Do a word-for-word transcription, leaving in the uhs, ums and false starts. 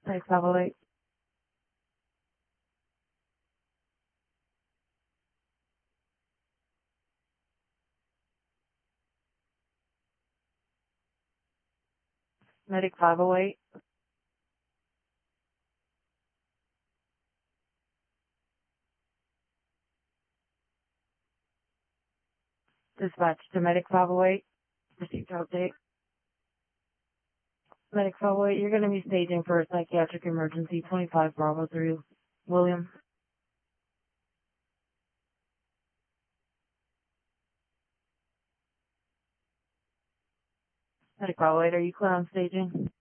Medic five oh eight. Medic five oh eight. Dispatch to Medic five oh eight. Received update. Medic five oh eight, you're going to be staging for a psychiatric emergency, twenty-five Bravo three. William. Medic five oh eight, are you clear on staging?